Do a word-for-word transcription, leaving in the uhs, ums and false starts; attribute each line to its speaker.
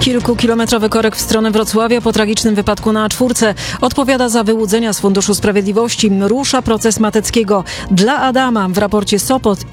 Speaker 1: Kilkukilometrowy korek w stronę Wrocławia po tragicznym wypadku na A cztery. Odpowiada za wyłudzenia z Funduszu Sprawiedliwości. Rusza proces Mateckiego. Dla Adama w raporcie Sopot